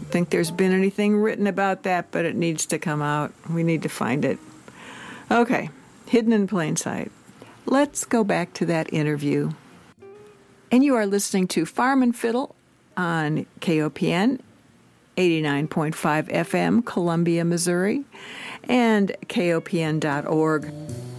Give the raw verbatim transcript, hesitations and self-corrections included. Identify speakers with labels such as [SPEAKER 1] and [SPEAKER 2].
[SPEAKER 1] think there's been anything written about that, but it needs to come out. We need to find it. Okay, hidden in plain sight. Let's go back to that interview. And you are listening to Farm and Fiddle on K O P N, eighty-nine point five F M, Columbia, Missouri, and K O P N dot org.